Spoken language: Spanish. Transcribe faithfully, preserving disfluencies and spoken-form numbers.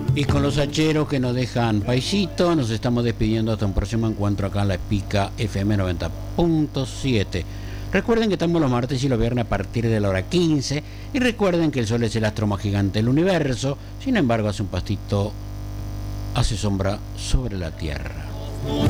Y con los hacheros que nos dejan paisito, nos estamos despidiendo hasta un próximo encuentro acá en la Espica F M noventa punto siete. Recuerden que estamos los martes y los viernes a partir de la hora quince. Y recuerden que el Sol es el astro más gigante del universo. Sin embargo, hace un pastito, hace sombra sobre la Tierra.